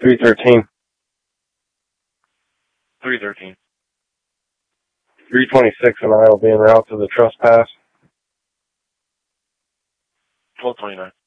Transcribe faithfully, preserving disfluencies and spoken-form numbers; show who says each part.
Speaker 1: three thirteen.
Speaker 2: three thirteen.
Speaker 1: three twenty-six and I will be en route to the trespass.
Speaker 2: twelve twenty-nine.